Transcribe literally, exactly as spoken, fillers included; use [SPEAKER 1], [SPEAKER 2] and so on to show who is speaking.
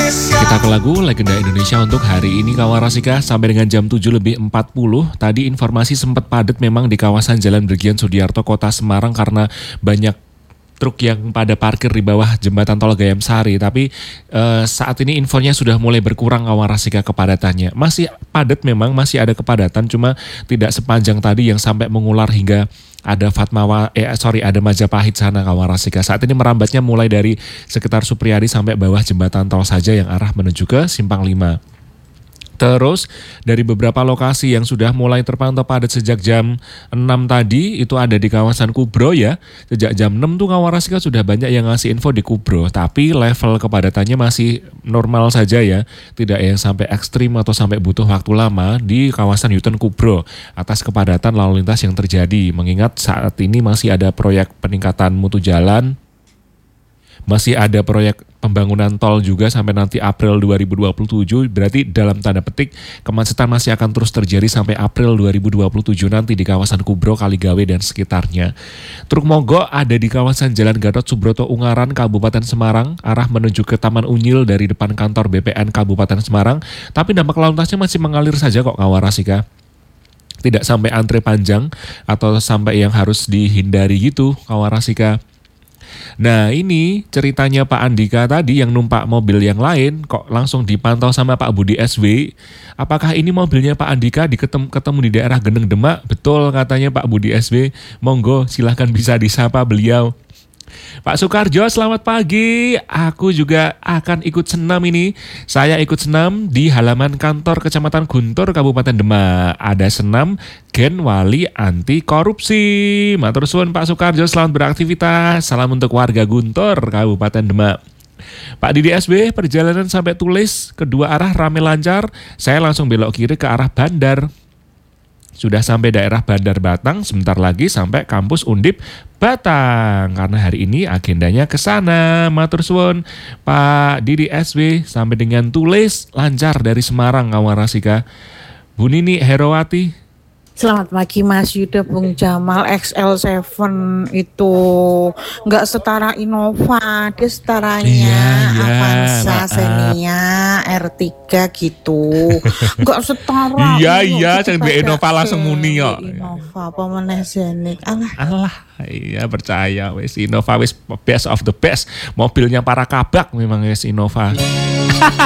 [SPEAKER 1] Kita ke lagu legenda Indonesia untuk hari ini Kawarasika sampai dengan jam tujuh lebih empat puluh. Tadi informasi sempat padat memang di kawasan Jalan Brigjen Sudiarto Kota Semarang karena banyak truk yang pada parkir di bawah jembatan tol Gayam Sari. Tapi eh, saat ini infonya sudah mulai berkurang Kawarasika kepadatannya. Masih padat memang, masih ada kepadatan, cuma tidak sepanjang tadi yang sampai mengular hingga ada Fatmawa, eh sorry ada Majapahit sana Kawarasika. Saat ini merambatnya mulai dari sekitar Supriyadi sampai bawah jembatan tol saja yang arah menuju ke Simpang lima. Terus dari beberapa lokasi yang sudah mulai terpantau padat sejak jam enam tadi itu ada di kawasan Kubro ya. Sejak jam enam tuh Kawarasika sudah banyak yang ngasih info di Kubro, tapi level kepadatannya masih normal saja ya. Tidak yang sampai ekstrim atau sampai butuh waktu lama di kawasan U-turn Kubro atas kepadatan lalu lintas yang terjadi. Mengingat saat ini masih ada proyek peningkatan mutu jalan, masih ada proyek pembangunan tol juga sampai nanti April dua ribu dua puluh tujuh, berarti dalam tanda petik kemacetan masih akan terus terjadi sampai April dua ribu dua puluh tujuh nanti di kawasan Kubro, Kaligawe dan sekitarnya. Truk mogok ada di kawasan Jalan Gatot Subroto Ungaran, Kabupaten Semarang, arah menuju ke Taman Unyil dari depan kantor B P N Kabupaten Semarang, tapi dampak lalu lintasnya masih mengalir saja kok Kawarasika. Tidak sampai antre panjang atau sampai yang harus dihindari gitu Kawarasika. Nah ini ceritanya Pak Andika tadi yang numpak mobil yang lain kok langsung dipantau sama Pak Budi S W. Apakah ini mobilnya Pak Andika diketem, ketemu di daerah Geneng Demak? Betul katanya Pak Budi S W. Monggo silahkan bisa disapa beliau. Pak Sukarjo, selamat pagi. Aku juga akan ikut senam ini. Saya ikut senam di halaman kantor Kecamatan Guntur, Kabupaten Demak. Ada senam Gen Wali Anti Korupsi. Matur suwun Pak Sukarjo, selamat beraktivitas. Salam untuk warga Guntur, Kabupaten Demak. Pak Didi S B, perjalanan sampai Tulis, kedua arah rame lancar. Saya langsung belok kiri ke arah Bandar. Sudah sampai daerah Bandar Batang, sebentar lagi sampai kampus Undip Batang. Karena hari ini agendanya ke sana. Matur suwun Pak Didi S W, sampai dengan Tulis lancar dari Semarang Kawarasika. Bu Nini Herowati.
[SPEAKER 2] Selamat pagi Mas Yuda, Bung Jamal. X L tujuh itu nggak setara Innova, dia setaranya
[SPEAKER 1] Iya, iya,
[SPEAKER 2] Avanza,
[SPEAKER 1] maaf.
[SPEAKER 2] Xenia, R tiga gitu. Nggak setara.
[SPEAKER 1] Iya,
[SPEAKER 2] Yuk,
[SPEAKER 1] iya,
[SPEAKER 2] kita
[SPEAKER 1] cek di
[SPEAKER 2] pada
[SPEAKER 1] Innova langsung muni kok.
[SPEAKER 2] di Innova, apa meneh Zenik. Alah,
[SPEAKER 1] Alah, iya percaya wes Innova wes best of the best. Mobilnya para kabak memang wes Innova.